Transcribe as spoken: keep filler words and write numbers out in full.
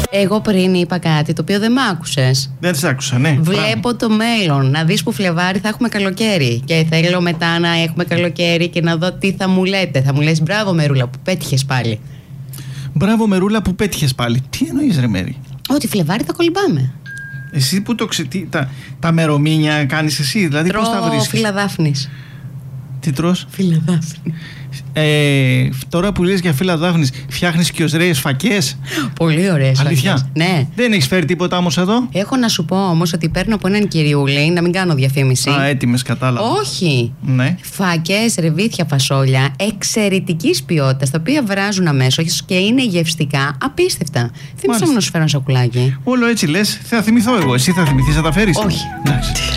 Εγώ πριν είπα κάτι το οποίο δεν μ' άκουσες. Δεν τις άκουσα, ναι. Βλέπω το μέλλον. Να δεις που Φλεβάρι θα έχουμε καλοκαίρι. Και θέλω μετά να έχουμε καλοκαίρι και να δω τι θα μου λέτε. Θα μου λες μπράβο Μερούλα που πέτυχες πάλι. Μπράβο Μερούλα που πέτυχες πάλι. Τι εννοείς ρε Μέρη? Ότι Φλεβάρι θα κολυμπάμε. Εσύ που το ξετί... Τα, τα μερομήνια κάνεις εσύ, δηλαδή πώς τα βρίσκεις? Φύλλα δάφνης. Τι τρως? Φύλλα δάφνης. Ε, τώρα που λες για φύλλα δάφνης, φτιάχνεις και ωραίες φακές? Πολύ ωραίες. Αλήθεια? Φακές. Ναι. Δεν έχεις φέρει τίποτα όμως εδώ? Έχω να σου πω όμως ότι παίρνω από έναν κυριούλη, να μην κάνω διαφήμιση. Α, έτοιμες, κατάλαβα. Όχι. Ναι. Φακές, ρεβίθια, φασόλια εξαιρετικής ποιότητας, τα οποία βράζουν αμέσως και είναι γευστικά απίστευτα. Θύμισα μου να σου φέρω ένα σακουλάκι. Όλο έτσι λες, θα θυμηθώ εγώ. Εσύ θα θυμηθείς να τα φέρεις? Όχι. Εντάξει.